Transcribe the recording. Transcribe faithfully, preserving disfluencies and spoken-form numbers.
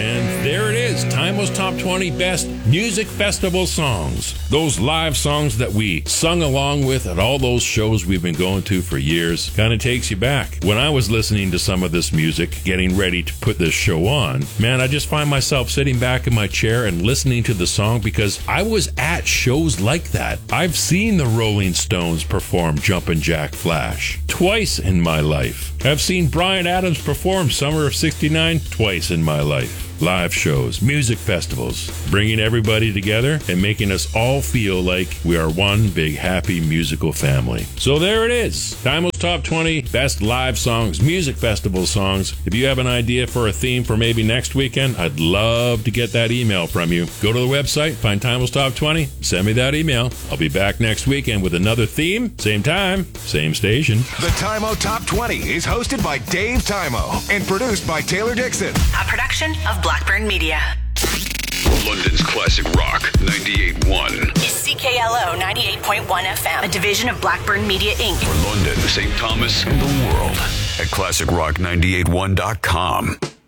And there it is, Timeless Top twenty Best Music Festival Songs. Those live songs that we sung along with at all those shows we've been going to for years. Kind of takes you back. When I was listening to some of this music, getting ready to put this show on, man, I just find myself sitting back in my chair and listening to the song because I was at shows like that. I've seen the Rolling Stones perform Jumpin' Jack Flash twice in my life. I've seen Bryan Adams perform Summer of sixty-nine twice in my life. Live shows, music festivals, bringing everybody together and making us all feel like we are one big happy musical family. So there it is, Timeless Top twenty Best Live Songs, Music Festival Songs. If you have an idea for a theme for maybe next weekend, I'd love to get that email from you. Go to the website, find Timeless Top twenty, send me that email. I'll be back next weekend with another theme, same time, same station. The Timo Top twenty is hosted by Dave Timo and produced by Taylor Dixon. A production of Blackburn Media. London's classic rock, ninety-eight point one. Is C K L O ninety-eight point one F M, a division of Blackburn Media, Incorporated. For London, Saint Thomas, and the world at classic rock ninety-eight one dot com.